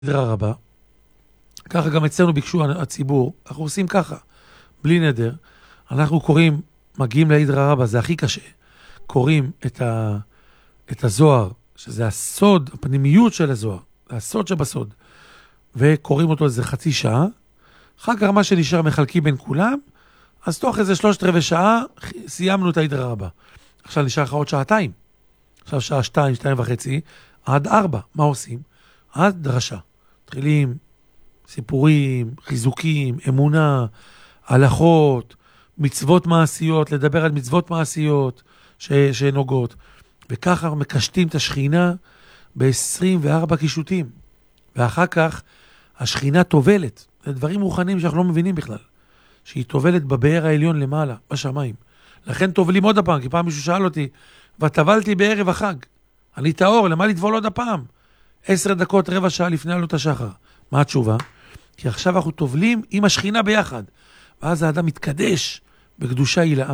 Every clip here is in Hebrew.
נדרה רבה. ככה גם אצלנו ביקשו הציבור, אנחנו עושים ככה, בלי נדר. אנחנו קוראים, מגיעים להידרה רבה, זה הכי קשה. קוראים את הזוהר, שזה הסוד, הפנימיות של הזוהר, הסוד שבסוד, וקוראים אותו איזה חצי שעה. אחר כך מה שנשאר מחלקים בין כולם, אז תוך איזה 3/4 שעה סיימנו את ההידרה רבה. עכשיו נשאר לך עוד שעתיים. עכשיו שעה 2, 2:30, עד 4. מה עושים? עד דרשה. מתחילים סיפורים, חיזוקים, אמונה, הלכות, מצוות מעשיות, לדבר על מצוות מעשיות שנוגעות. וככה מקשטים את השכינה ב-24 קישוטים. ואחר כך השכינה תובלת. זה דברים מוכנים שאנחנו לא מבינים בכלל. שהיא תובלת בבאר העליון למעלה, בשמיים. לכן תובלים עוד הפעם, כי פעם מישהו שאל אותי, וטבלתי בערב החג. אני טהור, למה לטבול עוד הפעם? 10 דקות, רבע שעה לפני עלות השחר. מה התשובה? כי עכשיו אנחנו טובלים עם השכינה ביחד. ואז האדם מתקדש בקדושה הילאה.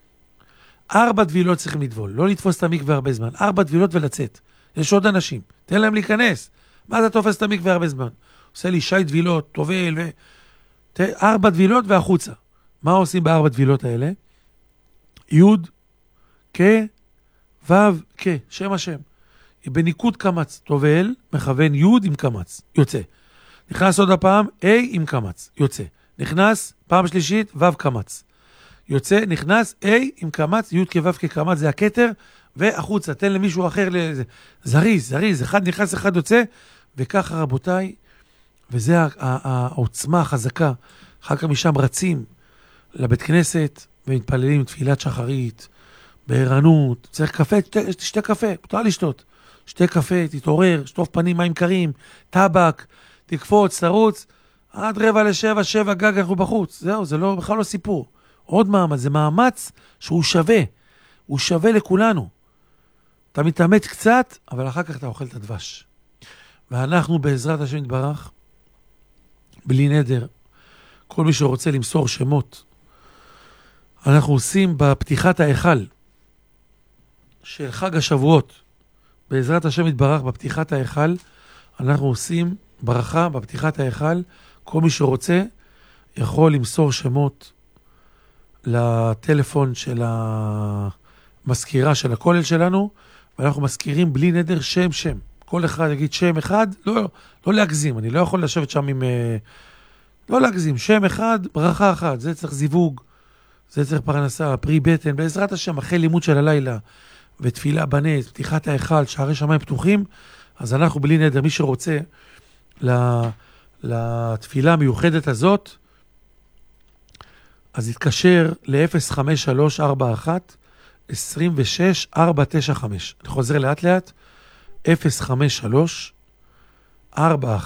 4 טבילות צריכים לטבול, לא לתפוס את המקווה הרבה זמן. 4 טבילות ולצאת. יש עוד אנשים, תן להם להיכנס. מה אתה תופס את המקווה הרבה זמן? עושה לי שי טבילות, טובל, 4 טבילות והחוצה. מה עושים ב4 טבילות האלה? י' כ' ו' כ', שם השם. בניקוד קמץ, טובל, מכוון י' עם קמץ, יוצא. נכנס עוד הפעם, A עם קמץ, יוצא. נכנס, פעם שלישית, ו' קמץ. יוצא, נכנס, A עם קמץ, י' כ' ו' כקמץ, זה הכתר, והחוצה, תן למישהו אחר, זריז, אחד נכנס, אחד יוצא, וככה רבותיי, וזה העוצמה החזקה. אחר כך משם רצים לבית כנסת, ומתפללים תפילת שחרית, בערנות, צריך קפה, תשתה קפה, מותר לשתות. שתה קפה, תתעורר, שטוף פנים, מים קרים, טבק, תקפוץ, תרוץ, עד 6:45, 7 גג, אנחנו בחוץ. זהו, זה לא, בכלל לא סיפור. עוד מאמץ, זה מאמץ שהוא שווה. הוא שווה לכולנו. אתה מתאמץ קצת, אבל אחר כך אתה אוכל את הדבש. ואנחנו בעזרת השם יתברך, בלי נדר, כל מי שרוצה למסור שמות, אנחנו עושים בפתיחת ההיכל של חג השבועות, בעזרת השם יתברך בפתיחת ההיכל, אנחנו עושים ברכה בפתיחת ההיכל. כל מי שרוצה יכול למסור שמות לטלפון של המזכירה של הכולל שלנו, ואנחנו מזכירים בלי נדר שם. כל אחד יגיד שם אחד, לא להגזים, אני לא יכול לשבת שם עם... לא להגזים, שם אחד, ברכה אחת, זה צריך זיווג, זה צריך פרנסה, פרי בטן, בעזרת השם, אחרי לימוד של הלילה, ותפילה בנס, פתיחת ההיכל, שערי שמיים פתוחים, אז אנחנו בלי נדר, מי שרוצה לתפילה המיוחדת הזאת, אז יתקשר ל-05341-26495. אני חוזר לאט לאט, 053-41-26495.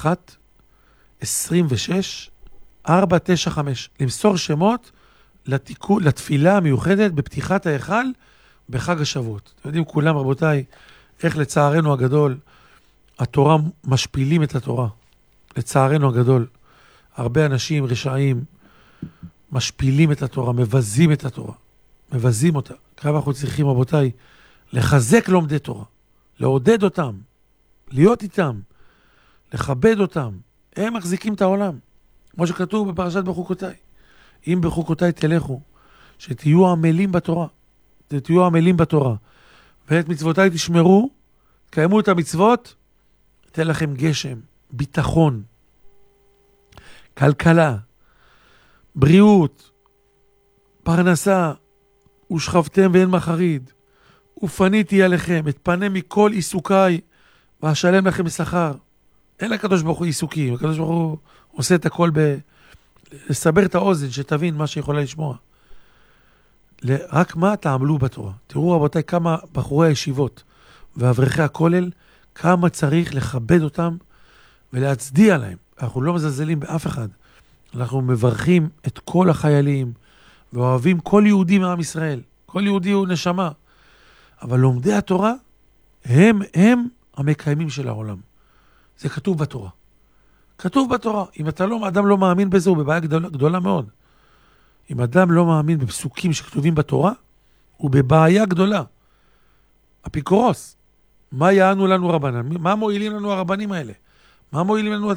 למסור שמות לתפילה המיוחדת בפתיחת ההיכל בחג השבועות. אתם יודעים כולם רבותיי, איך לצערנו הגדול, התורה משפילים את התורה. לצערנו הגדול, הרבה אנשים רשעים משפילים את התורה, מבזים את התורה, מבזים אותה. כמה אנחנו צריכים רבותיי, לחזק לומדי תורה, לעודד אותם, להיות איתם, לכבד אותם. הם מחזיקים את העולם. כמו שכתוב בפרשת בחוקותיי. אם בחוקותיי תלכו, שתהיו עמלים בתורה. תהיו עמלים בתורה. ואת מצוותיי תשמרו, תקיימו את המצוות, תן לכם גשם, ביטחון, כלכלה, בריאות, פרנסה, ושכבתם ואין מחריד, ופניתי עליכם, אתפנה מכל עיסוקיי, ואשלם לכם שכר. אין לקדוש ברוך הוא עיסוקים, הקדוש ברוך הוא עושה את הכל לסבר את האוזן, שתבין מה שיכולה לשמוע. רק מה תעמלו בתורה. תראו רבותיי כמה בחורי הישיבות ואברכי הכולל, כמה צריך לכבד אותם ולהצדיע להם. אנחנו לא מזלזלים באף אחד. אנחנו מברכים את כל החיילים ואוהבים כל יהודי מעם ישראל. כל יהודי הוא נשמה. אבל לומדי התורה הם המקיימים של העולם. זה כתוב בתורה. כתוב בתורה. אם אדם לא מאמין בזה, הוא בבעיה גדולה מאוד. אם אדם לא מאמין בפסוקים שכתובים בתורה, הוא בבעיה גדולה. אפיקורוס, מה יענו לנו רבנן? מה מועילים לנו הרבנים האלה? מה מועילים לנו